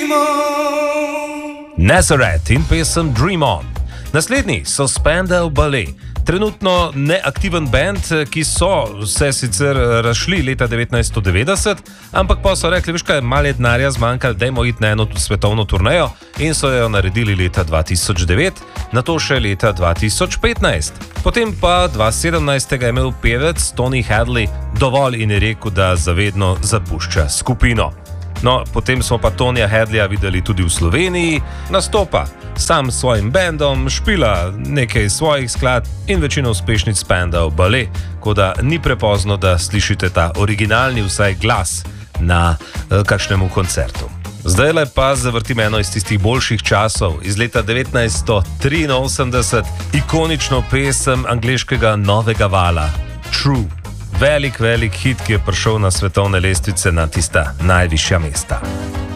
Nazareth in pesem Dream On. Naslednji so Spandau Ballet. Trenutno neaktiven band, ki so se sicer razšli leta 1990, ampak pa so rekli, veš kaj, malo je denarja zmanjkalo, dajmo iti na eno svetovno turnejo in so jo naredili leta 2009, nato še leta 2015. Potem pa 2017 je imel pevec Tony Hadley dovolj in je rekel, da zavedno zapušča skupino. No, potem smo pa Tonija Hadleya videli tudi v Sloveniji, nastopa sam s svojim bendom, špila nekaj svojih skladb in večino uspešnic Spandau Ballet, tako da ni prepozno, da slišite ta originalni vsaj glas na kakšnemu koncertu. Zdajle pa zavrtim eno iz tistih boljših časov, iz leta 1983, ikonično pesem angleškega novega vala, True. Velik hit, ki je prišel na svetovne lestvice na tista najvišja mesta.